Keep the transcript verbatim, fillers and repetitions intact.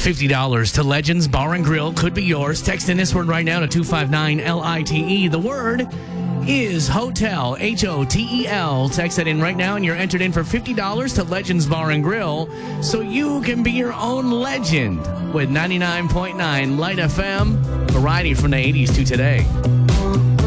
fifty dollars to Legends Bar and Grill could be yours. Text in this word right now to two five nine L I T E. The word is hotel, H O T E L. Text that in right now and you're entered in for fifty dollars to Legends Bar and Grill so you can be your own legend with ninety-nine point nine Light F M. Variety from the eighties to today.